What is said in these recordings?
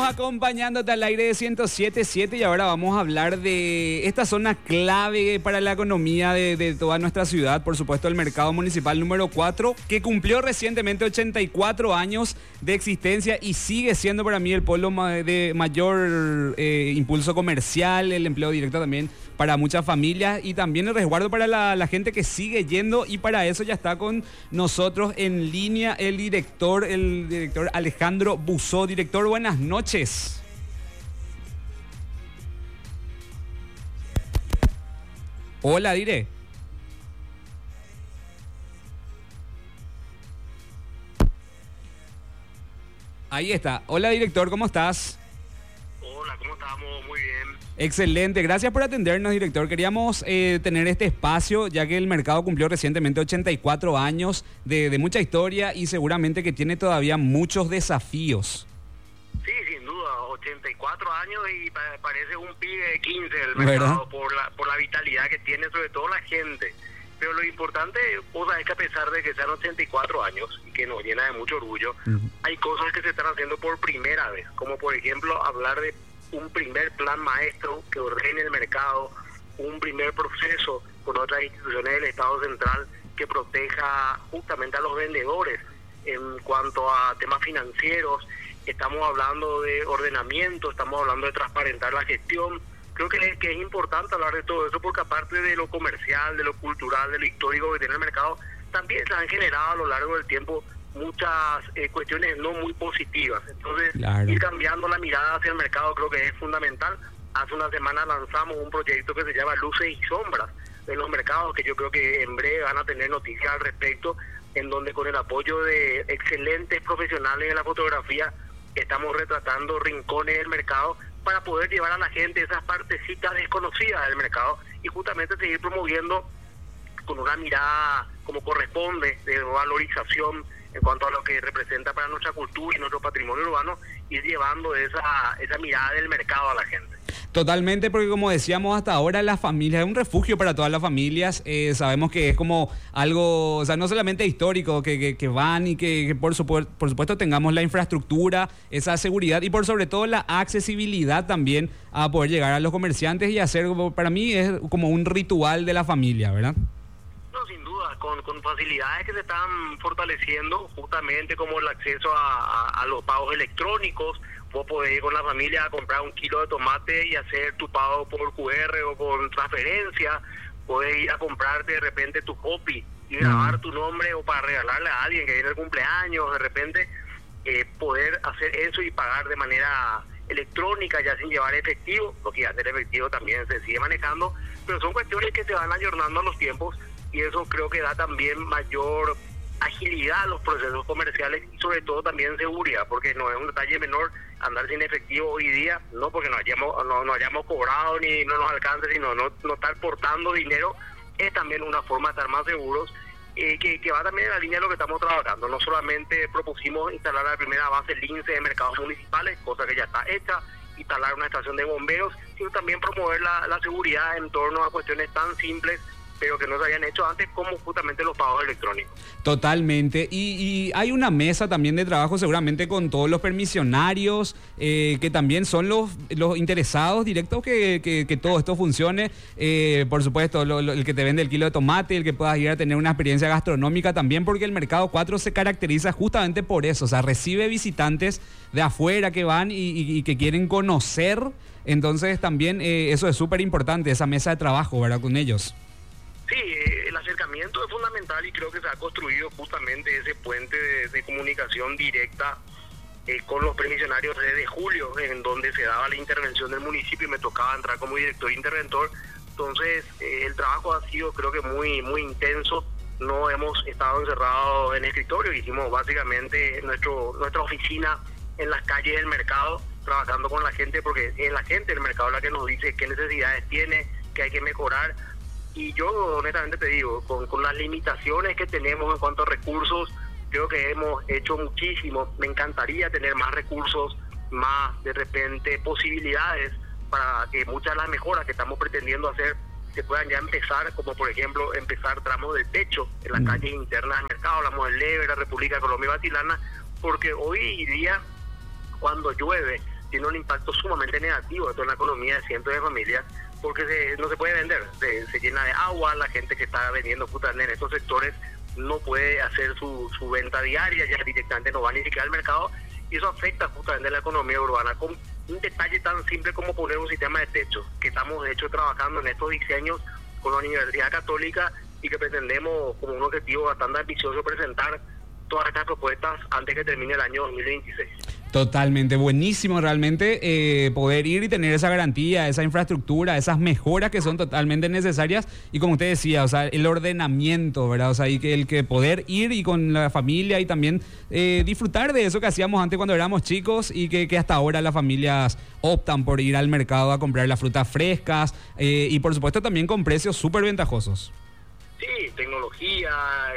Seguimos acompañándote al aire de 107.7 y ahora vamos a hablar de esta zona clave para la economía de toda nuestra ciudad, por supuesto el mercado municipal número 4, que cumplió recientemente 84 años de existencia y sigue siendo para mí el polo de mayor impulso comercial, el empleo directo también para muchas familias y también el resguardo para la gente que sigue yendo, y para eso ya está con nosotros en línea el director Alejandro Buzó. Director, buenas noches. Hola, dire. Ahí está. Hola, director, ¿cómo estás? Hola, ¿cómo estamos? Muy bien. Excelente, gracias por atendernos, director. Queríamos tener este espacio, ya que el mercado cumplió recientemente 84 años de mucha historia y seguramente que tiene todavía muchos desafíos. Sí, sin duda, 84 años y parece un pibe de 15 el mercado por la vitalidad que tiene, sobre todo la gente. Pero lo importante, es que a pesar de que sean 84 años y que nos llena de mucho orgullo, hay cosas que se están haciendo por primera vez, como por ejemplo hablar de un primer plan maestro que ordene el mercado, un primer proceso con otras instituciones del Estado Central que proteja justamente a los vendedores en cuanto a temas financieros. Estamos hablando de ordenamiento, estamos hablando de transparentar la gestión. Creo que es importante hablar de todo eso porque aparte de lo comercial, de lo cultural, de lo histórico que tiene el mercado, también se han generado a lo largo del tiempo muchas cuestiones no muy positivas. Entonces, ir cambiando la mirada hacia el mercado creo que es fundamental. Hace una semana lanzamos un proyecto que se llama Luces y Sombras de los mercados, que yo creo que en breve van a tener noticias al respecto, en donde con el apoyo de excelentes profesionales de la fotografía estamos retratando rincones del mercado para poder llevar a la gente esas partecitas desconocidas del mercado y justamente seguir promoviendo con una mirada como corresponde de valorización en cuanto a lo que representa para nuestra cultura y nuestro patrimonio urbano, ir llevando esa mirada del mercado a la gente. Totalmente, porque como decíamos hasta ahora, la familia es un refugio para todas las familias. Sabemos que es como algo, o sea, no solamente histórico, que van y que por supuesto tengamos la infraestructura, esa seguridad y por sobre todo la accesibilidad también a poder llegar a los comerciantes y hacer, para mí es como un ritual de la familia, ¿verdad? No, sin duda, con facilidades que se están fortaleciendo, justamente como el acceso a los pagos electrónicos. Vos podés ir con la familia a comprar 1 kilo de tomate y hacer tu pago por QR o con transferencia. Podés ir a comprarte de repente tu copy y grabar tu nombre o para regalarle a alguien que viene el cumpleaños. De repente poder hacer eso y pagar de manera electrónica, ya sin llevar efectivo, lo que ya el efectivo también se sigue manejando, pero son cuestiones que se van ayornando a los tiempos y eso creo que da también mayor agilidad a los procesos comerciales y sobre todo también seguridad, porque no es un detalle menor andar sin efectivo hoy día, no porque no hayamos cobrado ni no nos alcance, sino no estar portando dinero, es también una forma de estar más seguros, que va también en la línea de lo que estamos trabajando. No solamente propusimos instalar la primera base lince de mercados municipales, cosa que ya está hecha, instalar una estación de bomberos, sino también promover la seguridad en torno a cuestiones tan simples pero que no se habían hecho antes, como justamente los pagos electrónicos. Totalmente, y hay una mesa también de trabajo seguramente con todos los permisionarios, que también son los interesados directos que todo esto funcione. Por supuesto, el que te vende el kilo de tomate, el que puedas ir a tener una experiencia gastronómica también, porque el Mercado 4 se caracteriza justamente por eso, o sea, recibe visitantes de afuera que van y que quieren conocer, entonces también eso es súper importante, esa mesa de trabajo, ¿verdad?, con ellos. Sí, el acercamiento es fundamental y creo que se ha construido justamente ese puente de comunicación directa con los permisionarios desde julio, en donde se daba la intervención del municipio y me tocaba entrar como director interventor. Entonces, el trabajo ha sido creo que muy, muy intenso. No hemos estado encerrados en escritorio, hicimos básicamente nuestra oficina en las calles del mercado, trabajando con la gente, porque es la gente del mercado la que nos dice qué necesidades tiene, qué hay que mejorar. Y yo honestamente te digo, con las limitaciones que tenemos en cuanto a recursos, creo que hemos hecho muchísimo. Me encantaría tener más recursos, más de repente posibilidades para que muchas de las mejoras que estamos pretendiendo hacer se puedan ya empezar, como por ejemplo empezar tramos del techo en las calles internas del mercado, hablamos del Leve, la República de Colombia y Batilana, porque hoy día cuando llueve tiene un impacto sumamente negativo en la economía de cientos de familias, porque no se puede vender, se llena de agua, la gente que está vendiendo justamente en estos sectores no puede hacer su venta diaria, ya directamente no va ni siquiera al mercado, y eso afecta justamente la economía urbana. Con un detalle tan simple como poner un sistema de techo, que estamos de hecho trabajando en estos diseños con la Universidad Católica y que pretendemos como un objetivo bastante ambicioso presentar todas estas propuestas antes que termine el año 2026. Totalmente, buenísimo realmente poder ir y tener esa garantía, esa infraestructura, esas mejoras que son totalmente necesarias y como usted decía, o sea, el ordenamiento, ¿verdad? O sea, y que el que poder ir y con la familia y también disfrutar de eso que hacíamos antes cuando éramos chicos y que hasta ahora las familias optan por ir al mercado a comprar las frutas frescas y por supuesto también con precios súper ventajosos. Sí, tecnología,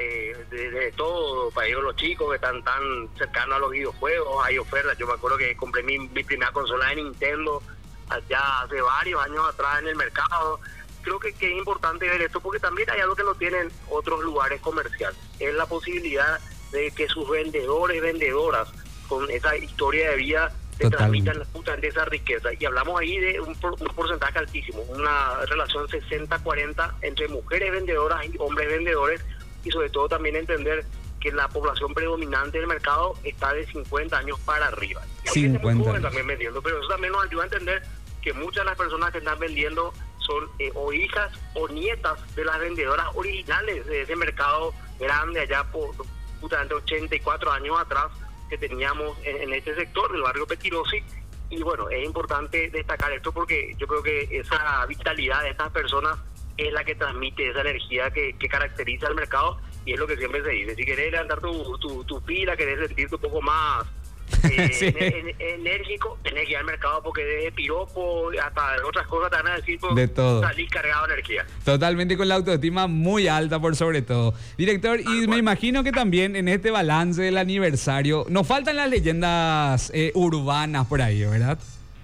de todo, para ellos los chicos que están tan cercanos a los videojuegos, hay ofertas. Yo me acuerdo que compré mi primera consola de Nintendo allá hace varios años atrás en el mercado. Creo que es importante ver esto porque también hay algo que no tienen otros lugares comerciales. Es la posibilidad de que sus vendedores y vendedoras con esa historia de vida te transmitan justamente esa riqueza. Y hablamos ahí de un porcentaje altísimo, una relación 60-40 entre mujeres vendedoras y hombres vendedores, y sobre todo también entender que la población predominante del mercado está de 50 años para arriba. Y 50 años también vendiendo, pero eso también nos ayuda a entender que muchas de las personas que están vendiendo son o hijas o nietas de las vendedoras originales de ese mercado grande allá por justamente 84 años atrás que teníamos en este sector del barrio Petirosi. Y bueno, es importante destacar esto porque yo creo que esa vitalidad de estas personas es la que transmite esa energía que caracteriza al mercado, y es lo que siempre se dice: si querés levantar tu pila, querés sentirte un poco más sí, enérgico, tenés que ir al mercado, porque desde piropo hasta otras cosas te van a decir de todo, salir cargado de energía. Totalmente, con la autoestima muy alta por sobre todo. Director, y me imagino que también en este balance del aniversario nos faltan las leyendas urbanas por ahí, ¿verdad?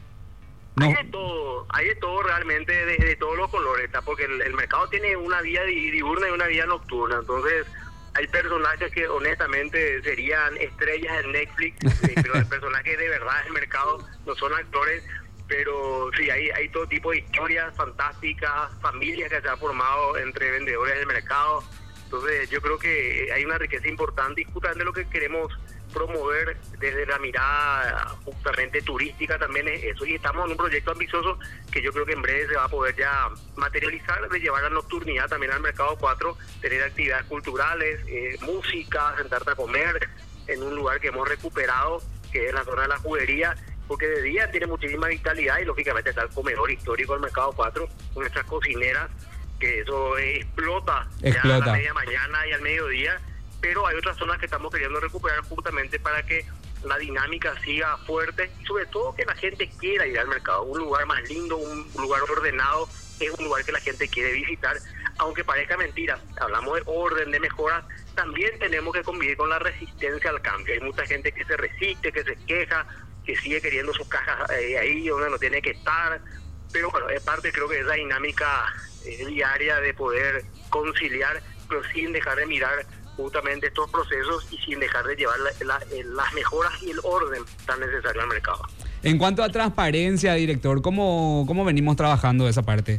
No. Hay de todo realmente, de todos los colores, ¿tá? Porque el mercado tiene una vida diurna y una vida nocturna, entonces hay personajes que honestamente serían estrellas en Netflix, pero hay personajes de verdad en el mercado, no son actores, pero sí, hay todo tipo de historias fantásticas, familias que se han formado entre vendedores del mercado. Entonces yo creo que hay una riqueza importante y justamente lo que queremos promover desde la mirada justamente turística también es eso, y estamos en un proyecto ambicioso que yo creo que en breve se va a poder ya materializar, de llevar la nocturnidad también al mercado 4, tener actividades culturales, música, sentarte a comer en un lugar que hemos recuperado, que es la zona de la juguería, porque de día tiene muchísima vitalidad y lógicamente está el comedor histórico del mercado 4, con nuestras cocineras, que eso explota ya a la media mañana y al mediodía. Pero hay otras zonas que estamos queriendo recuperar justamente para que la dinámica siga fuerte y sobre todo que la gente quiera ir al mercado. Un lugar más lindo, un lugar ordenado, es un lugar que la gente quiere visitar. Aunque parezca mentira, hablamos de orden, de mejoras, también tenemos que convivir con la resistencia al cambio. Hay mucha gente que se resiste, que se queja, que sigue queriendo sus cajas ahí donde no tiene que estar. Pero bueno, es parte, creo que, de esa dinámica diaria de poder conciliar, pero sin dejar de mirar justamente estos procesos y sin dejar de llevar las mejoras y el orden tan necesario al mercado. En cuanto a transparencia, director, ¿cómo venimos trabajando esa parte?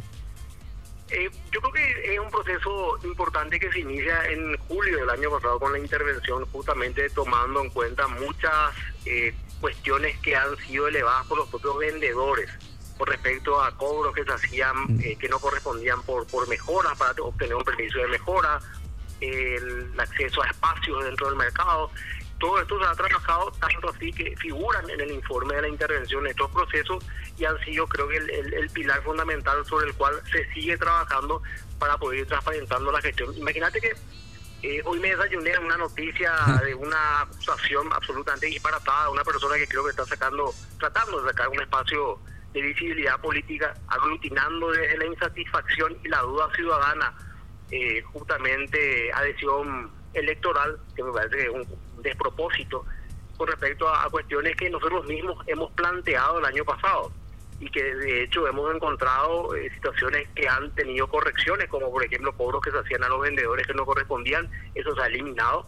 Yo creo que es un proceso importante que se inicia en julio del año pasado con la intervención, justamente tomando en cuenta muchas cuestiones que han sido elevadas por los propios vendedores con respecto a cobros que se hacían que no correspondían por mejoras para obtener un permiso de mejora, el acceso a espacios dentro del mercado. Todo esto se ha trabajado tanto así que figuran en el informe de la intervención estos procesos y han sido, creo que, el pilar fundamental sobre el cual se sigue trabajando para poder ir transparentando la gestión. Imagínate que hoy me desayuné una noticia de una acusación absolutamente disparatada de una persona que creo que está tratando de sacar un espacio de visibilidad política, aglutinando desde la insatisfacción y la duda ciudadana justamente adhesión electoral, que me parece que es un despropósito con respecto a cuestiones que nosotros mismos hemos planteado el año pasado y que de hecho hemos encontrado situaciones que han tenido correcciones, como por ejemplo cobros que se hacían a los vendedores que no correspondían, eso se ha eliminado.